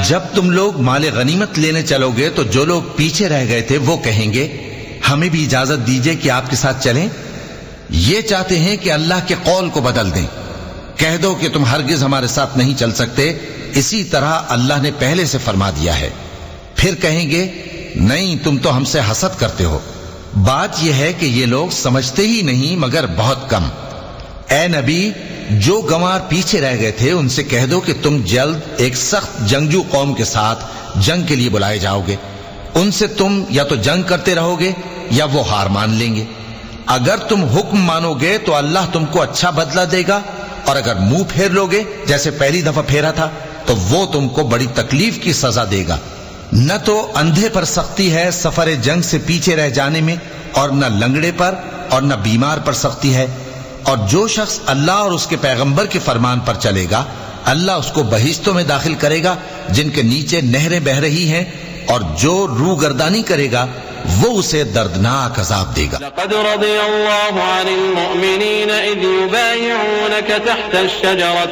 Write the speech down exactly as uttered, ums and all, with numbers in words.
جب تم لوگ مال غنیمت لینے چلو گے تو جو لوگ پیچھے رہ گئے تھے وہ کہیں گے ہمیں بھی اجازت دیجئے کہ آپ کے ساتھ چلیں. یہ چاہتے ہیں کہ اللہ کے قول کو بدل دیں. کہہ دو کہ تم ہرگز ہمارے ساتھ نہیں چل سکتے، اسی طرح اللہ نے پہلے سے فرما دیا ہے. پھر کہیں گے نہیں، تم تو ہم سے حسد کرتے ہو. بات یہ ہے کہ یہ لوگ سمجھتے ہی نہیں مگر بہت کم. اے نبی، جو گنوار پیچھے رہ گئے تھے ان سے کہہ دو کہ تم جلد ایک سخت جنگجو قوم کے ساتھ جنگ کے لیے بلائے جاؤ گے. ان سے تم یا تو جنگ کرتے رہو گے یا وہ ہار مان لیں گے. اگر تم حکم مانو گے تو اللہ تم کو اچھا بدلہ دے گا، اور اگر منہ پھیر لو گے جیسے پہلی دفعہ پھیرا تھا تو وہ تم کو بڑی تکلیف کی سزا دے گا. نہ تو اندھے پر سختی ہے سفر جنگ سے پیچھے رہ جانے میں، اور نہ لنگڑے پر اور نہ بیمار پر سختی ہے. اور جو شخص اللہ اور اس کے پیغمبر کے فرمان پر چلے گا اللہ اس کو بہشتوں میں داخل کرے گا جن کے نیچے نہریں بہ رہی ہیں، اور جو روح گردانی کرے گا وہ اسے دردناک عذاب دے گا. لقد رضي الله عن المؤمنين إذ يبايعونك تحت الشجرة